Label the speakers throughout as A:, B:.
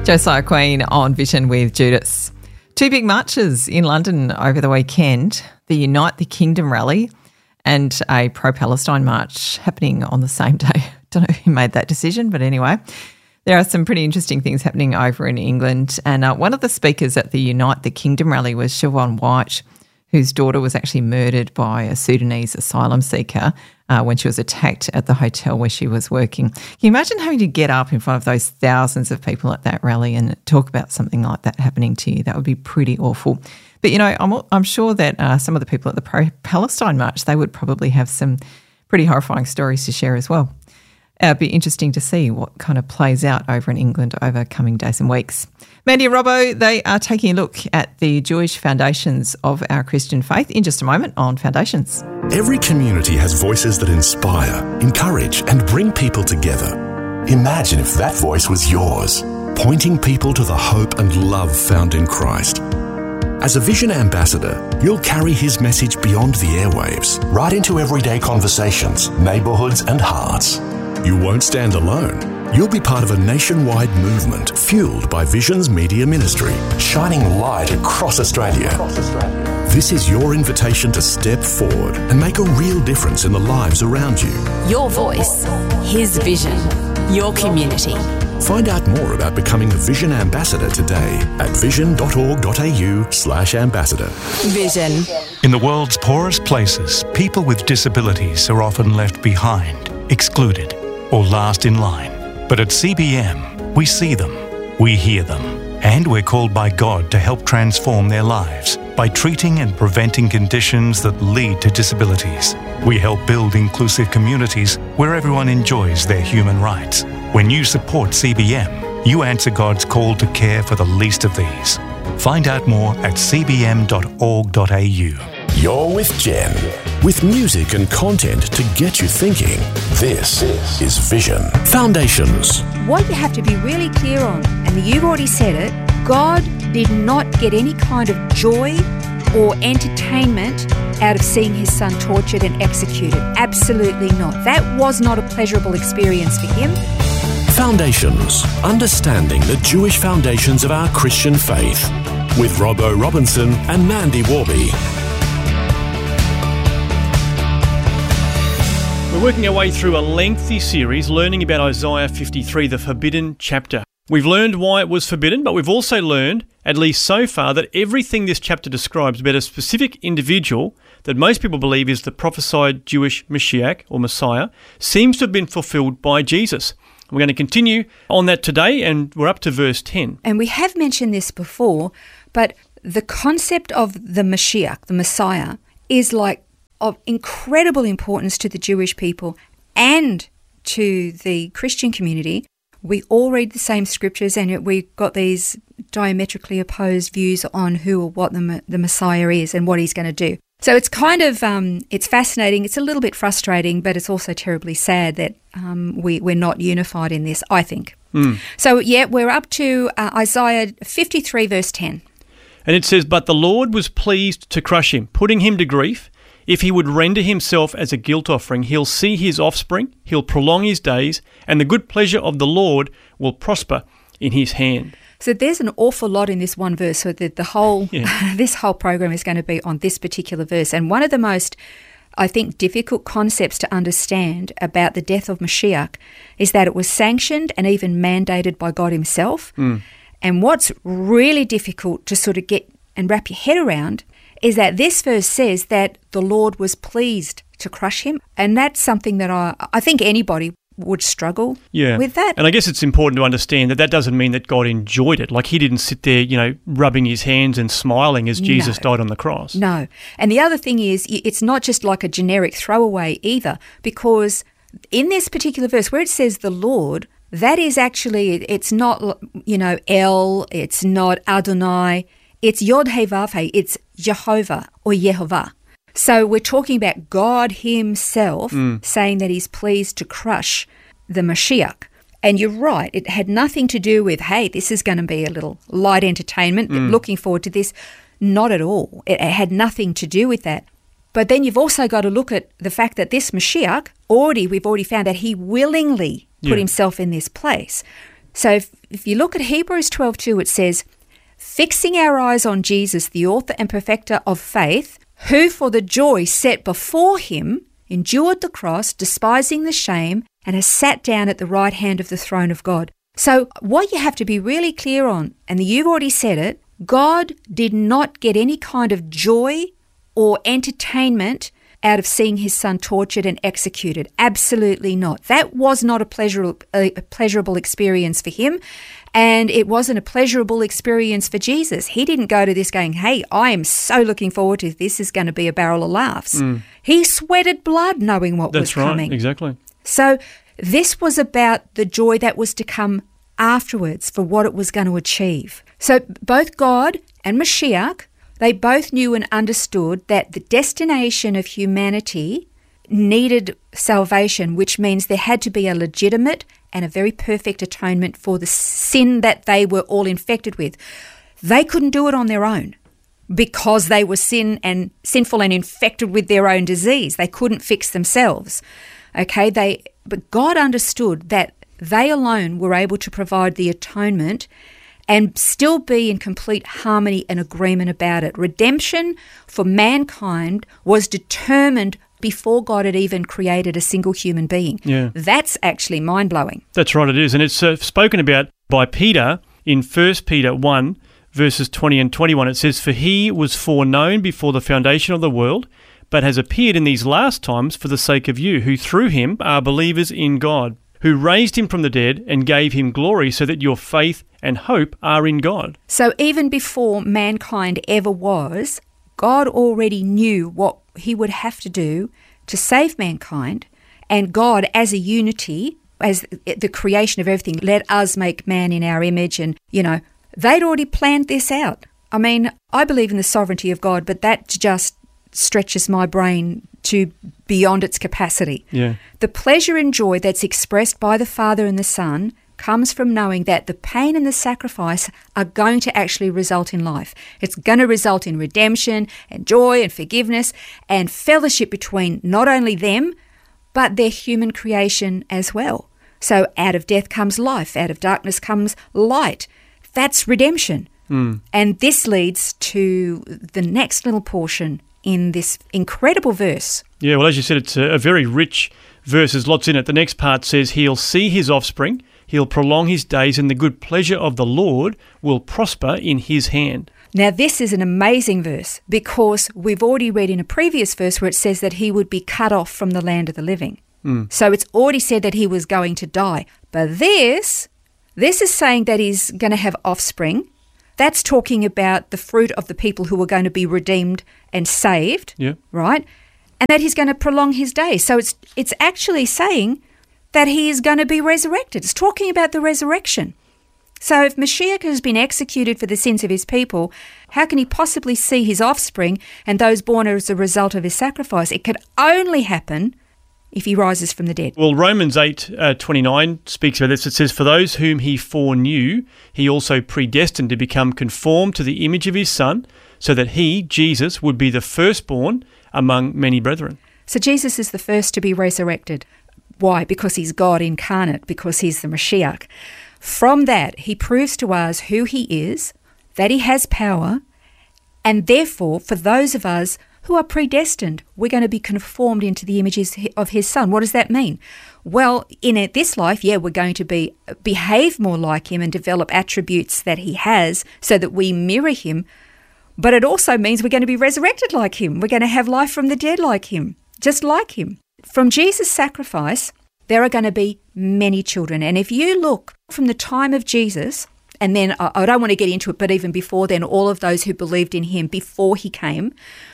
A: Josiah Queen on Vision with Judas. Two big marches in London over the weekend, the Unite the Kingdom rally and a pro-Palestine march happening on the same day. Don't know who made that decision, but anyway, there are some pretty interesting things happening over in England. And one of the speakers at the Unite the Kingdom rally was Siobhan White, whose daughter was actually murdered by a Sudanese asylum seeker when she was attacked at the hotel where she was working. Can you imagine having to get up in front of those thousands of people at that rally and talk about something like that happening to you? That would be pretty awful. But, you know, I'm sure that some of the people at the pro-Palestine march, they would probably have some pretty horrifying stories to share as well. It'd be interesting to see what kind of plays out over in England over coming days and weeks. Mandy and Robbo, they are taking a look at the Jewish foundations of our Christian faith in just a moment on Foundations.
B: Every community has voices that inspire, encourage, and bring people together. Imagine if that voice was yours, pointing people to the hope and love found in Christ. As a Vision Ambassador, you'll carry his message beyond the airwaves, right into everyday conversations, neighbourhoods, and hearts. You won't stand alone. You'll be part of a nationwide movement fueled by Vision's media ministry, shining light across Australia. This is your invitation to step forward and make a real difference in the lives around you.
C: Your voice, his vision, your community.
B: Find out more about becoming a Vision Ambassador today at vision.org.au/ambassador.
C: Vision.
D: In the world's poorest places, people with disabilities are often left behind, excluded, or last in line. But at CBM, we see them, we hear them, and we're called by God to help transform their lives by treating and preventing conditions that lead to disabilities. We help build inclusive communities where everyone enjoys their human rights. When you support CBM, you answer God's call to care for the least of these. Find out more at cbm.org.au.
B: You're with Jen, with music and content to get you thinking. This is Vision Foundations.
E: What you have to be really clear on, and you've already said it, God did not get any kind of joy or entertainment out of seeing his son tortured and executed. Absolutely not. That was not a pleasurable experience for him.
B: Foundations, understanding the Jewish foundations of our Christian faith, with Robbo Robinson and Mandy Warby.
F: We're working our way through a lengthy series learning about Isaiah 53, the forbidden chapter. We've learned why it was forbidden, but we've also learned, at least so far, that everything this chapter describes about a specific individual that most people believe is the prophesied Jewish Mashiach or Messiah seems to have been fulfilled by Jesus. We're going to continue on that today, and we're up to verse 10.
E: And we have mentioned this before, but the concept of the Mashiach, the Messiah, is like of incredible importance to the Jewish people and to the Christian community. We all read the same scriptures, and we've got these diametrically opposed views on who or what the Messiah is and what he's going to do. So it's kind of, it's fascinating. It's a little bit frustrating, but it's also terribly sad that we're not unified in this, I think. So, yeah, we're up to Isaiah 53, verse 10.
F: And it says, "But the Lord was pleased to crush him, putting him to grief. If he would render himself as a guilt offering, he'll see his offspring, he'll prolong his days, and the good pleasure of the Lord will prosper in his hand."
E: So there's an awful lot in this one verse, so that the whole this whole program is going to be on this particular verse. And one of the most, I think, difficult concepts to understand about the death of Mashiach is that it was sanctioned and even mandated by God himself. And what's really difficult to sort of get and wrap your head around is that this verse says that the Lord was pleased to crush him. And that's something that I think anybody would struggle with that.
F: And I guess it's important to understand that that doesn't mean that God enjoyed it. Like he didn't sit there, rubbing his hands and smiling as Jesus died on the cross.
E: No. And the other thing is, it's not just like a generic throwaway either, because in this particular verse where it says the Lord, that is actually, it's not, El, it's not Adonai, it's Yod-Heh-Vav-Heh, it's Jehovah or Yehovah. So we're talking about God himself saying that he's pleased to crush the Mashiach. And you're right, it had nothing to do with, hey, this is going to be a little light entertainment, looking forward to this. Not at all. It had nothing to do with that. But then you've also got to look at the fact that this Mashiach, we've already found that he willingly put himself in this place. So if you look at Hebrews 12:2, it says, fixing our eyes on Jesus, the author and perfecter of faith, who for the joy set before him endured the cross, despising the shame, and has sat down at the right hand of the throne of God. So what you have to be really clear on, and you've already said it, God did not get any kind of joy or entertainment out of seeing his son tortured and executed. Absolutely not. That was not a pleasurable experience for him, and it wasn't a pleasurable experience for Jesus. He didn't go to this going, hey, I am so looking forward to this. This is going to be a barrel of laughs. He sweated blood knowing what was coming.
F: That's right, exactly.
E: So this was about the joy that was to come afterwards for what it was going to achieve. So both God and Mashiach, they both knew and understood that the destination of humanity needed salvation, which means there had to be a legitimate and a very perfect atonement for the sin that they were all infected with. They couldn't do it on their own because they were sinful and infected with their own disease. They couldn't fix themselves. Okay, but God understood that they alone were able to provide the atonement and still be in complete harmony and agreement about it. Redemption for mankind was determined before God had even created a single human being.
F: Yeah.
E: That's actually mind-blowing.
F: That's right, it is. And it's spoken about by Peter in 1 Peter 1, verses 20 and 21. It says, for he was foreknown before the foundation of the world, but has appeared in these last times for the sake of you, who through him are believers in God, who raised him from the dead and gave him glory, so that your faith and hope are in God.
E: So even before mankind ever was, God already knew what he would have to do to save mankind, and God as a unity, as the creation of everything, let us make man in our image, and, they'd already planned this out. I mean, I believe in the sovereignty of God, but that just stretches my brain to beyond its capacity.
F: Yeah.
E: The pleasure and joy that's expressed by the Father and the Son comes from knowing that the pain and the sacrifice are going to actually result in life. It's going to result in redemption and joy and forgiveness and fellowship between not only them, but their human creation as well. So out of death comes life, out of darkness comes light. That's redemption. And this leads to the next little portion in this incredible verse.
F: Yeah, well, as you said, it's a very rich verse. There's lots in it. The next part says, he'll see his offspring, he'll prolong his days, and the good pleasure of the Lord will prosper in his hand.
E: Now, this is an amazing verse because we've already read in a previous verse where it says that he would be cut off from the land of the living. So it's already said that he was going to die. But this is saying that he's going to have offspring. That's talking about the fruit of the people who are going to be redeemed and saved, right? And that he's going to prolong his days. So it's actually saying that he is going to be resurrected. It's talking about the resurrection. So if Mashiach has been executed for the sins of his people, how can he possibly see his offspring and those born as a result of his sacrifice? It could only happen if he rises from the dead.
F: Well, Romans 8:29 speaks about this. It says, for those whom he foreknew, he also predestined to become conformed to the image of his Son, so that he, Jesus, would be the firstborn among many brethren.
E: So Jesus is the first to be resurrected. Why? Because he's God incarnate, because he's the Mashiach. From that, he proves to us who he is, that he has power, and therefore, for those of us who are predestined, we're going to be conformed into the images of his Son. What does that mean? Well, in this life, we're going to behave more like him and develop attributes that he has so that we mirror him. But it also means we're going to be resurrected like him. We're going to have life from the dead like him, just like him. From Jesus' sacrifice, there are going to be many children. And if you look from the time of Jesus, and then I don't want to get into it, but even before then, all of those who believed in him before he came,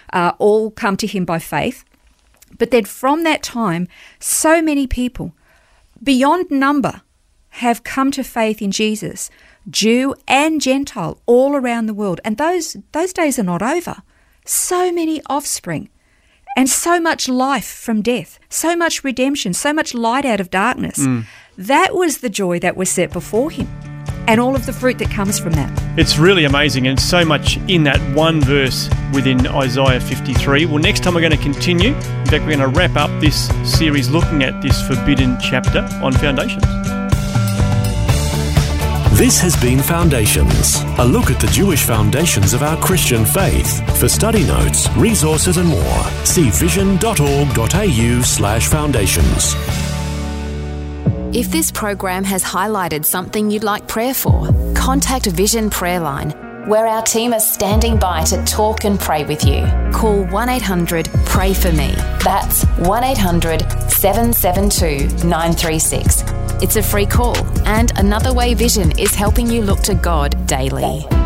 E: all come to him by faith. But then from that time, so many people, beyond number, have come to faith in Jesus, Jew and Gentile, all around the world. And those days are not over. So many offspring and so much life from death, so much redemption, so much light out of darkness. That was the joy that was set before him and all of the fruit that comes from that.
F: It's really amazing, and so much in that one verse within Isaiah 53. Well, next time we're going to continue. In fact, we're going to wrap up this series looking at this forbidden chapter on foundations.
B: This has been Foundations, a look at the Jewish foundations of our Christian faith. For study notes, resources and more, see vision.org.au/foundations.
C: If this program has highlighted something you'd like prayer for, contact Vision Prayer Line, where our team are standing by to talk and pray with you. Call 1-800-PRAY-FOR-ME. That's 1-800-772-936. It's a free call, and Another Way Vision is helping you look to God daily.